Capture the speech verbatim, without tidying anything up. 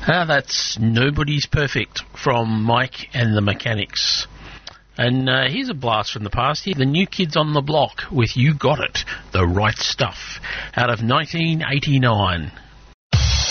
Ah, that's Nobody's Perfect from Mike and the Mechanics. And uh, here's a blast from the past here. The New Kids on the Block with You Got It, The Right Stuff, out of nineteen eighty-nine.